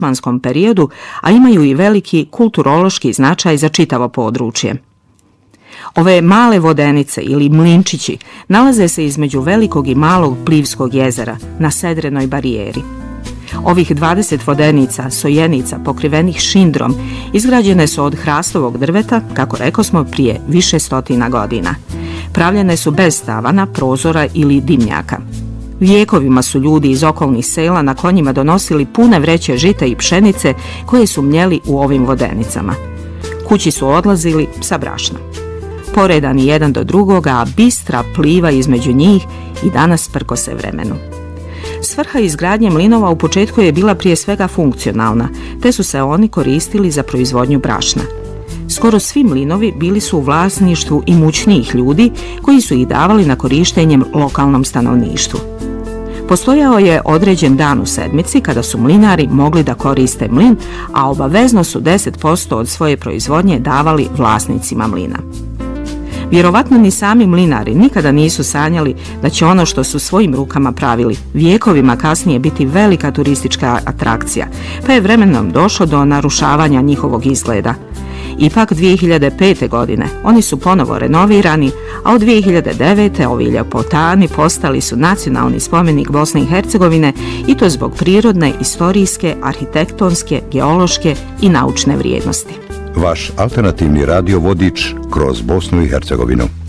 osmanskom periodu, a imaju i veliki kulturološki značaj za čitavo područje. Ove male vodenice ili mlinčići nalaze se između Velikog i Malog Plivskog jezera na sedrenoj barijeri. Ovih 20 vodenica, sojenica pokrivenih šindrom, izgrađene su od hrastovog drveta, kako rekosmo, prije više stotina godina. Pravljene su bez tavana, prozora ili dimnjaka. Vijekovima su ljudi iz okolnih sela na konjima donosili pune vreće žita i pšenice koje su mljeli u ovim vodenicama. Kući su odlazili sa brašnom. Poredani jedan do drugoga, a bistra pliva između njih i danas prkose vremenu. Svrha izgradnje mlinova u početku je bila prije svega funkcionalna, te su se oni koristili za proizvodnju brašna. Skoro svi mlinovi bili su u vlasništvu imućnijih ljudi koji su ih davali na korištenje lokalnom stanovništvu. Postojao je određen dan u sedmici kada su mlinari mogli da koriste mlin, a obavezno su 10% od svoje proizvodnje davali vlasnicima mlina. Vjerovatno ni sami mlinari nikada nisu sanjali da će ono što su svojim rukama pravili vijekovima kasnije biti velika turistička atrakcija, pa je vremenom došlo do narušavanja njihovog izgleda. Ipak 2005. godine oni su ponovo renovirani, a od 2009. ovi ljepotani postali su nacionalni spomenik Bosne i Hercegovine i to zbog prirodne, istorijske, arhitektonske, geološke i naučne vrijednosti. Vaš alternativni radio vodič kroz Bosnu i Hercegovinu.